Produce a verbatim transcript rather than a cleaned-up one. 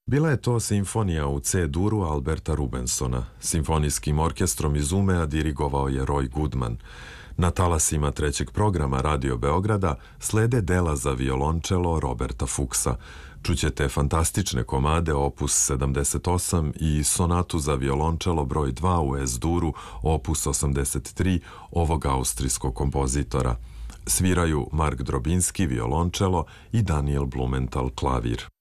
Bila je to simfonija u C-duru Alberta Rubensona. Simfonijskim orkestrom iz Umea dirigovao je Roy Goodman. Na talasima trećeg programa Radio Beograda slede dela za violončelo Roberta Fuchsa. Čućete fantastične komade opus sedamdeset osam i sonatu za violončelo broj dva u S-duru opus osamdeset tri ovog austrijskog kompozitora. Sviraju Mark Drobinski violončelo i Daniel Blumenthal klavir.